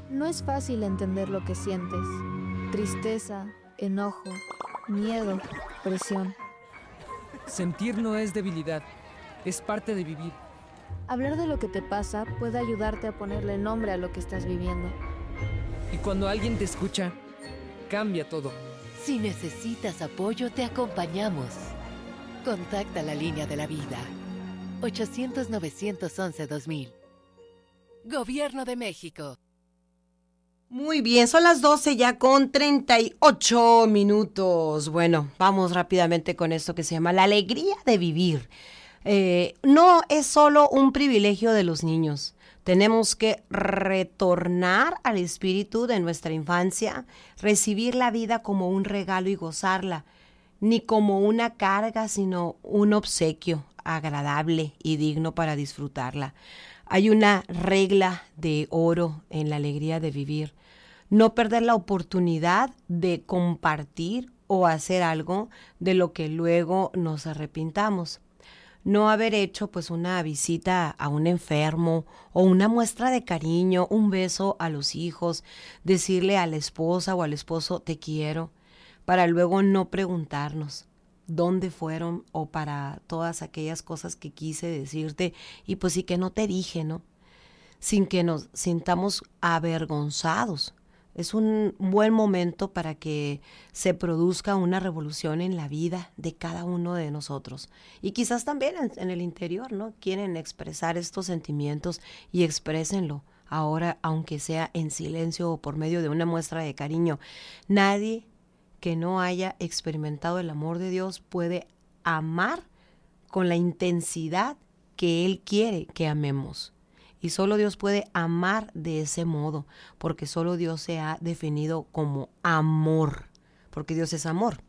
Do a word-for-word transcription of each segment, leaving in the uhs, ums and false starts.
No es fácil entender lo que sientes. Tristeza, enojo, miedo, presión. Sentir no es debilidad, es parte de vivir. Hablar de lo que te pasa puede ayudarte a ponerle nombre a lo que estás viviendo. Y cuando alguien te escucha, cambia todo. Si necesitas apoyo, te acompañamos. Contacta la línea de la vida. ochocientos, novecientos once, dos mil. Gobierno de México. Muy bien, son las doce ya con treinta y ocho minutos. Bueno, vamos rápidamente con esto que se llama la alegría de vivir. Eh, no es solo un privilegio de los niños. Tenemos que retornar al espíritu de nuestra infancia, recibir la vida como un regalo y gozarla, ni como una carga, sino un obsequio agradable y digno para disfrutarla. Hay una regla de oro en la alegría de vivir: no perder la oportunidad de compartir o hacer algo de lo que luego nos arrepintamos. No haber hecho pues una visita a un enfermo o una muestra de cariño, un beso a los hijos, decirle a la esposa o al esposo te quiero, para luego no preguntarnos dónde fueron, o para todas aquellas cosas que quise decirte y pues sí que no te dije, ¿no? Sin que nos sintamos avergonzados. Es un buen momento para que se produzca una revolución en la vida de cada uno de nosotros. Y quizás también en, en el interior, ¿no? Quieren expresar estos sentimientos y exprésenlo ahora, aunque sea en silencio o por medio de una muestra de cariño. Nadie que no haya experimentado el amor de Dios puede amar con la intensidad que Él quiere que amemos. Y solo Dios puede amar de ese modo, porque solo Dios se ha definido como amor, porque Dios es amor.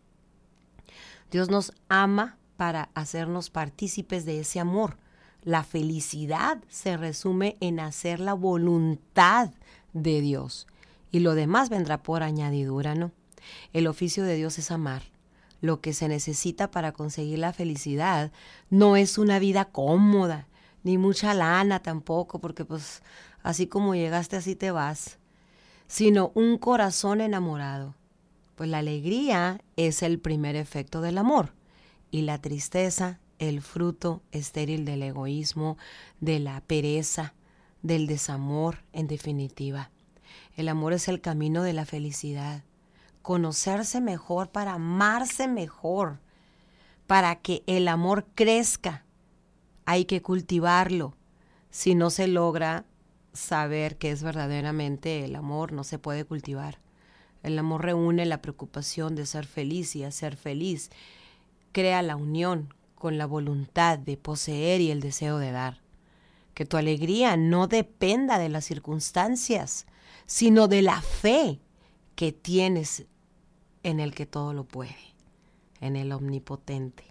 Dios nos ama para hacernos partícipes de ese amor. La felicidad se resume en hacer la voluntad de Dios, y lo demás vendrá por añadidura, ¿no? El oficio de Dios es amar. Lo que se necesita para conseguir la felicidad no es una vida cómoda, ni mucha lana tampoco, porque pues así como llegaste así te vas, sino un corazón enamorado. Pues la alegría es el primer efecto del amor, y la tristeza el fruto estéril del egoísmo, de la pereza, del desamor, en definitiva. El amor es el camino de la felicidad. Conocerse mejor para amarse mejor, para que el amor crezca. Hay que cultivarlo. Si no se logra saber qué es verdaderamente el amor, no se puede cultivar. El amor reúne la preocupación de ser feliz y hacer feliz. Crea la unión con la voluntad de poseer y el deseo de dar. Que tu alegría no dependa de las circunstancias, sino de la fe que tienes en el que todo lo puede, en el omnipotente.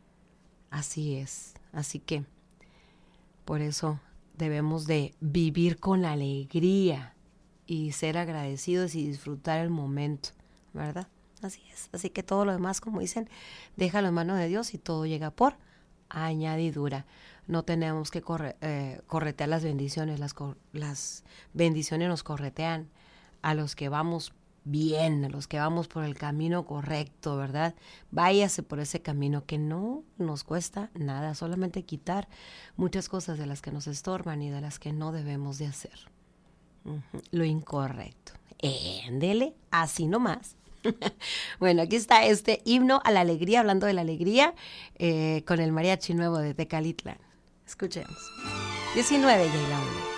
Así es. Así que por eso debemos de vivir con alegría y ser agradecidos y disfrutar el momento, ¿verdad? Así es. Así que todo lo demás, como dicen, déjalo en manos de Dios y todo llega por añadidura. No tenemos que corre, eh, corretear las bendiciones. Las, las bendiciones nos corretean a los que vamos bien, a los que vamos por el camino correcto, ¿verdad? Váyase por ese camino que no nos cuesta nada, solamente quitar muchas cosas de las que nos estorban y de las que no debemos de hacer. Uh-huh. Lo incorrecto. Éndele, así nomás. Bueno, aquí está este himno a la alegría, hablando de la alegría, eh, con el mariachi nuevo de Tecalitlán. Escuchemos. diecinueve y la una.